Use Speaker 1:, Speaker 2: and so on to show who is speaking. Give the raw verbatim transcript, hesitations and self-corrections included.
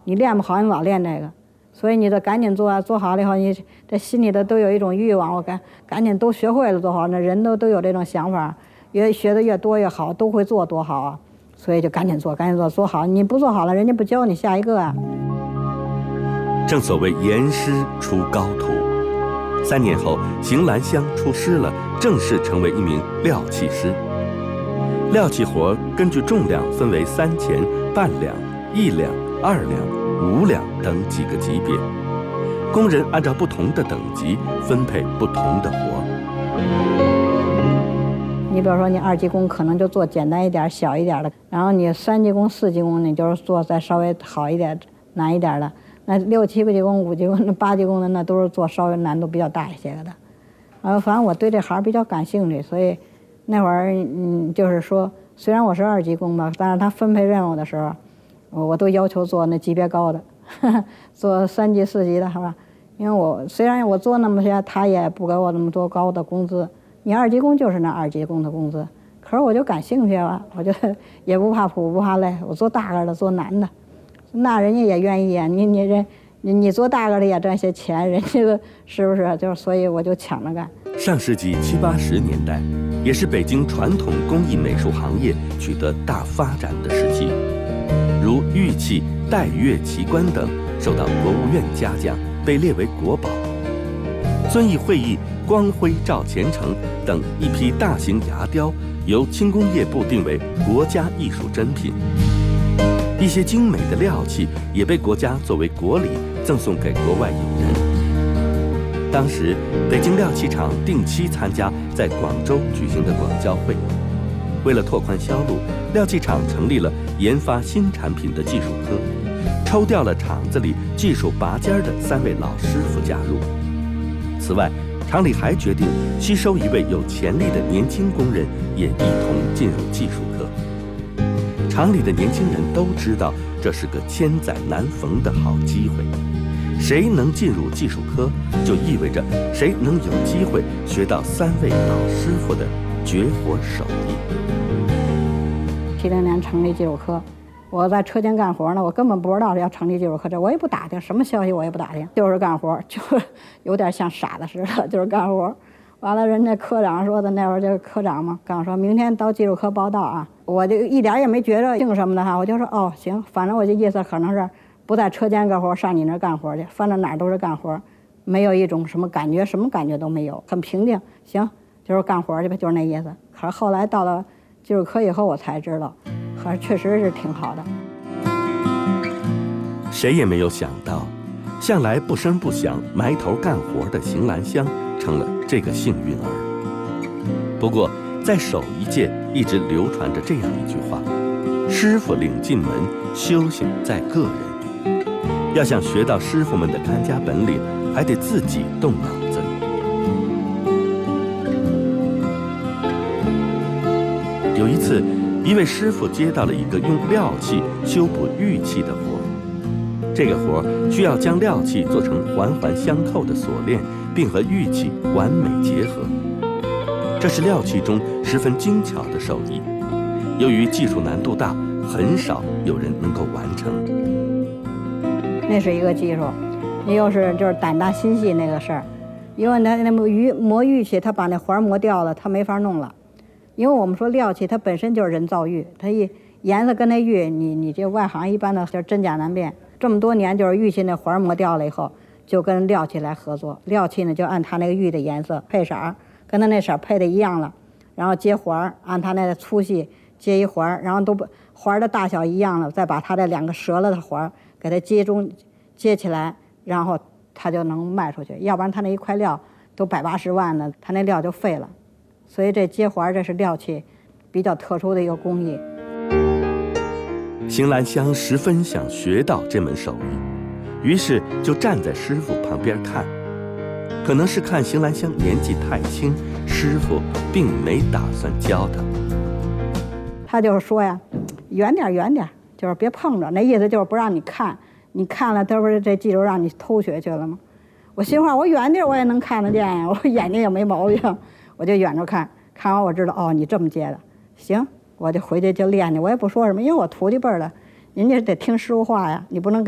Speaker 1: 你练不好，你老练这个，所以你得赶紧做啊，做好了以后，你这心里头都有一种欲望，我赶赶紧都学会了多好，那人都都有这种想法，越学的越多越好，都会做多好啊，所以就赶紧做，赶紧做，做好，你不做好了，人家不教你下一个啊。
Speaker 2: 正所谓严师出高徒，三年后，邢兰香出师了，正式成为一名料器师。料器活根据重量分为三钱、半两、一两、二两、五两等几个级别，工人按照不同的等级分配不同的活。
Speaker 1: 你比如说，你二级工可能就做简单一点、小一点的，然后你三级工、四级工，你就是做再稍微好一点、难一点的。那六七级工、五级工、那八级工的，那都是做稍微难度比较大一些的。呃，反正我对这行比较感兴趣，所以那会儿嗯，就是说，虽然我是二级工吧，但是他分配任务的时候，我我都要求做那级别高的，呵呵做三级、四级的，是吧？因为我虽然我做那么些，他也不给我那么多高的工资。你二级工就是那二级工的工资，可是我就感兴趣了，我就也不怕苦不怕累，我做大个的做难的，那人家也愿意啊，你你人你你做大个的也赚些钱，人家个是不是？就是所以我就抢着干。
Speaker 2: 上世纪七八十年代，也是北京传统工艺美术行业取得大发展的时期，如玉器、带月奇观等受到国务院嘉奖，被列为国宝。遵义会议、光辉照前程等一批大型牙雕由轻工业部定为国家艺术珍品，一些精美的料器也被国家作为国礼赠送给国外友人。当时，北京料器厂定期参加在广州举行的广交会，为了拓宽销路，料器厂成立了研发新产品的技术科，抽调了厂子里技术拔尖的三位老师傅加入。此外，厂里还决定吸收一位有潜力的年轻工人，也一同进入技术科。厂里的年轻人都知道，这是个千载难逢的好机会。谁能进入技术科，就意味着谁能有机会学到三位老师傅的绝活手艺。
Speaker 1: 七零年成立技术科，我在车间干活呢，我根本不知道要成立技术科，这我也不打听，什么消息我也不打听，就是干活，就是有点像傻子似的，就是干活。完了，人家科长说的，那会儿就是科长嘛，刚说明天到技术科报道啊，我就一点也没觉着姓什么的哈，我就说哦行，反正我这意思可能是不在车间干活，上你那儿干活去，反正哪儿都是干活，没有一种什么感觉，什么感觉都没有，很平静。行，就是干活去吧，就是那意思。可是后来到了技术科以后，我才知道，可是确实是挺好的。
Speaker 2: 谁也没有想到，向来不声不响、埋头干活的邢兰香成了这个幸运儿。不过，在手艺界一直流传着这样一句话：师傅领进门，修行在个人。要想学到师傅们的看家本领，还得自己动脑子。有一次，一位师傅接到了一个用料器修补玉器的活，这个活需要将料器做成环环相扣的锁链，并和玉器完美结合。这是料器中十分精巧的手艺，由于技术难度大，很少有人能够完成。
Speaker 1: 那是一个技术，也又是就是胆大心细那个事儿，因为那那磨玉磨玉器，他把那环磨掉了，他没法弄了。因为我们说料器它本身就是人造玉，它一颜色跟那玉，你你这外行一般的就真假难辨。这么多年就是玉器那环磨掉了以后，就跟料器来合作，料器呢就按它那个玉的颜色配色儿，跟它那色儿配的一样了，然后接环，按它那个粗细接一环，然后都不环的大小一样了，再把它这两个折了的环给它接中接起来，然后它就能卖出去。要不然它那一块料都百八十万呢，它那料就废了。所以这接环这是料器比较特殊的一个工艺。
Speaker 2: 邢兰香十分想学到这门手艺，于是就站在师傅旁边看。可能是看邢兰香年纪太轻，师傅并没打算教她。
Speaker 1: 他就是说呀，远点远点，就是别碰着，那意思就是不让你看，你看了他不是这技术让你偷学去了吗？我心话，我远点我也能看得见呀，我眼睛也没毛病，我就远着看，看完我知道哦，你这么接的，行，我就回去就练去，我也不说什么，因为我徒弟辈儿的，人家得听师傅话呀，你不能